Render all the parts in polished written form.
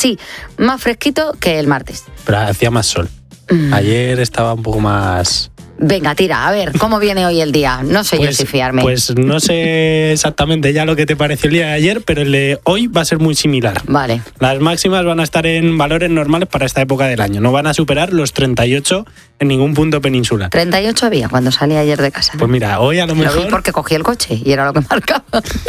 sí, más fresquito que el martes. Pero hacía más sol. Ayer estaba un poco más... Venga, tira, a ver, ¿cómo viene hoy el día? No sé yo si fiarme. Pues no sé exactamente ya lo que te pareció el día de ayer, pero el de hoy va a ser muy similar. Vale. Las máximas van a estar en valores normales para esta época del año. No van a superar los 38 en ningún punto peninsular. 38 había cuando salí ayer de casa. Pues mira, hoy a lo mejor... Lo vi porque cogí el coche y era lo que marcaba.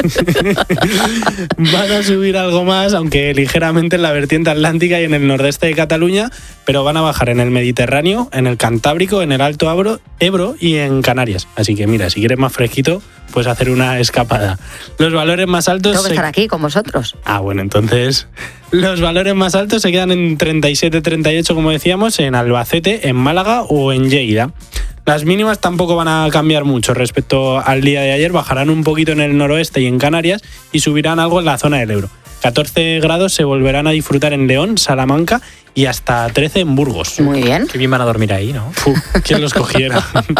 Van a subir algo más, aunque ligeramente en la vertiente atlántica y en el nordeste de Cataluña, pero van a bajar en el Mediterráneo, en el Cantábrico, en el Alto Ebro y en Canarias. Así que mira, si quieres más fresquito, puedes hacer una escapada. Los valores más altos... Tengo que estar aquí con vosotros. Ah, bueno, entonces... Los valores más altos se quedan en 37-38, como decíamos, en Albacete, en Málaga o en Lleida. Las mínimas tampoco van a cambiar mucho respecto al día de ayer, bajarán un poquito en el noroeste y en Canarias y subirán algo en la zona del Ebro. 14 grados se volverán a disfrutar en León, Salamanca y hasta 13 en Burgos. Muy bien. Qué bien van a dormir ahí, ¿no? ¿Quién los cogiera?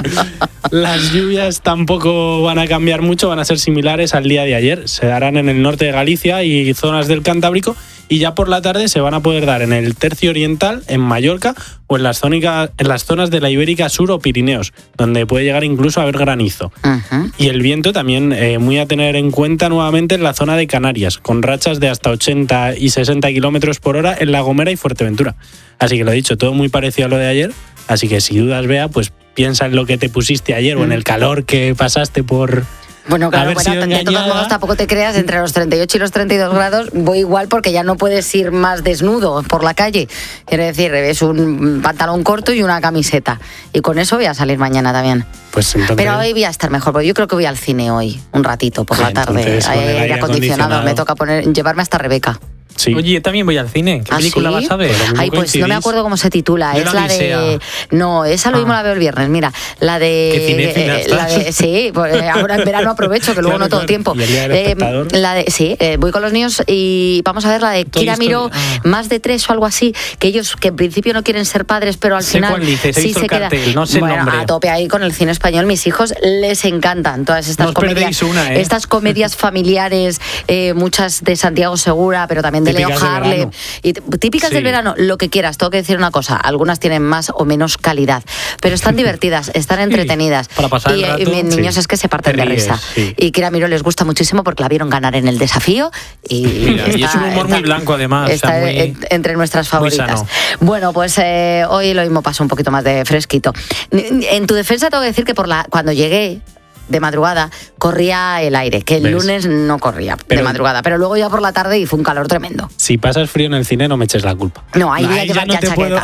Las lluvias tampoco van a cambiar mucho, van a ser similares al día de ayer. Se darán en el norte de Galicia y zonas del Cantábrico y ya por la tarde se van a poder dar en el tercio oriental, en Mallorca o en las zonas de la Ibérica Sur o Pirineos, donde puede llegar incluso a haber granizo. Uh-huh. Y el viento también muy a tener en cuenta nuevamente en la zona de Canarias, con rachas de hasta 80 y 60 kilómetros por hora en La Gomera y Fuerteventura. Así que lo dicho, todo muy parecido a lo de ayer, así que si dudas, Bea, pues piensa en lo que te pusiste ayer o en el calor que pasaste por... Bueno, claro, haber sido de todos modos tampoco te creas, entre los 38 y los 32 grados voy igual porque ya no puedes ir más desnudo por la calle. Quiero decir, es un pantalón corto y una camiseta. Y con eso voy a salir mañana también. Pues entonces... Pero hoy voy a estar mejor, porque yo creo que voy al cine hoy, un ratito, por la tarde. Hay aire acondicionado, me toca llevarme hasta Rebeca. Sí. Oye, yo también voy al cine. ¿Qué película vas a ver? Ay, pues no me acuerdo cómo se titula. Yo es la de... No, esa lo mismo la veo el viernes. Mira, la de... ¿Qué cinéfila estás? Sí, pues ahora en verano aprovecho, que luego no todo el tiempo. ¿Y el día del espectador? Voy con los niños y vamos a ver la de Kira Miró, Más de 3 o algo así, que ellos que en principio no quieren ser padres, pero al final cuál dices, sí se queda. No sé el nombre. A tope ahí con el cine español, mis hijos les encantan todas estas comedias. Estas comedias familiares, muchas de Santiago Segura, pero también de Leo Harlem. Y típicas del verano, lo que quieras. Tengo que decir una cosa, algunas tienen más o menos calidad, pero están divertidas, están entretenidas. Para pasar el rato, y mis niños es que se parten de risa. Y Kira Miró les gusta muchísimo porque la vieron ganar en el desafío y es un humor muy blanco además. Está entre nuestras favoritas. Bueno, pues hoy lo mismo pasa un poquito más de fresquito. En tu defensa tengo que decir que cuando llegué de madrugada corría el aire, que el lunes no corría de madrugada, pero luego ya por la tarde hizo un calor tremendo. Si pasas frío en el cine no me eches la culpa. No, ahí voy a llevar ya chaqueta.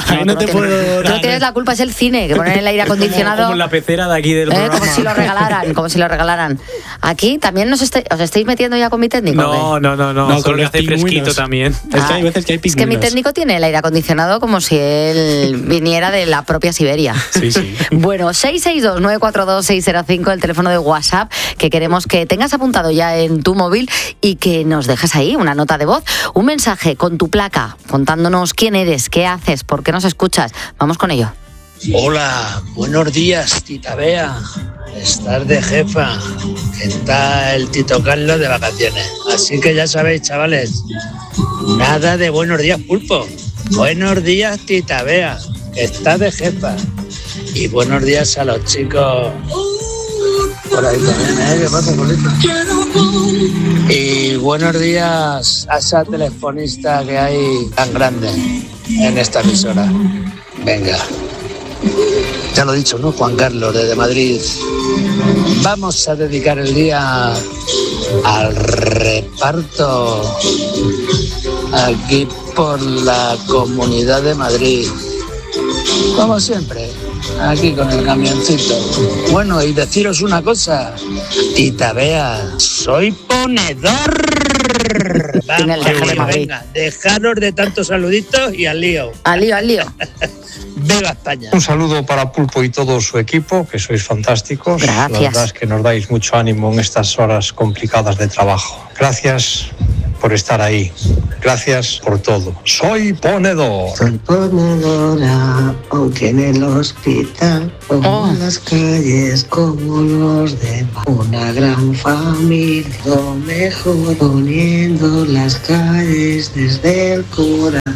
Tú no tienes la culpa, es el cine, que ponen el aire acondicionado. Como la pecera de aquí del programa. Como si lo regalaran. Aquí también os estáis metiendo ya con mi técnico. No, solo que hace fresquito también. Es que hay veces que hay pingüinos. Es que mi técnico tiene el aire acondicionado como si él viniera de la propia Siberia. Sí. Bueno, 662-942-605, el teléfono de WhatsApp, que queremos que tengas apuntado ya en tu móvil y que nos dejes ahí una nota de voz, un mensaje con tu placa, contándonos quién eres, qué haces, por qué nos escuchas. Vamos con ello. Hola, buenos días, tita Bea. Estás de jefa, que está el Tito Carlos de vacaciones. Así que ya sabéis, chavales, nada de buenos días, pulpo. Buenos días, tita Bea, que está de jefa. Y buenos días a los chicos por ahí también, ¿Qué pasa, Polito? Y buenos días a esa telefonista que hay tan grande en esta emisora. Venga. Ya lo he dicho, ¿no? Juan Carlos, desde Madrid. Vamos a dedicar el día al reparto aquí por la Comunidad de Madrid. Como siempre, aquí con el camioncito. Bueno, y deciros una cosa, tita Bea, soy ponedor. Vamos, venga, dejaros de tantos saluditos y al lío. Al lío. ¡Viva España! Un saludo para Pulpo y todo su equipo, que sois fantásticos. Gracias. La verdad es que nos dais mucho ánimo en estas horas complicadas de trabajo. Gracias por estar ahí. Gracias por todo. Soy ponedor. Soy ponedora, aunque en el hospital, como las calles, como los demás. Una gran familia, lo mejor, poniendo las calles desde el corazón.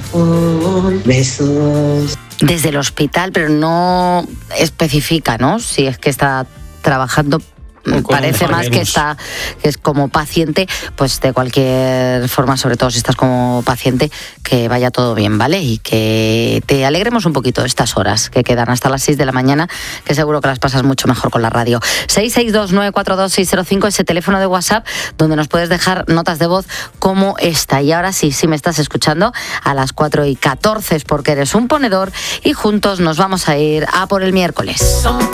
Besos. Desde el hospital, pero no especifica, ¿no? Si es que está trabajando. Parece más que es como paciente, pues de cualquier forma, sobre todo si estás como paciente, que vaya todo bien, ¿vale? Y que te alegremos un poquito estas horas que quedan hasta las 6 de la mañana, que seguro que las pasas mucho mejor con la radio. 662-942-605, ese teléfono de WhatsApp donde nos puedes dejar notas de voz como esta. Y ahora sí, me estás escuchando, a las 4:14 es porque eres un ponedor y juntos nos vamos a ir a por el miércoles.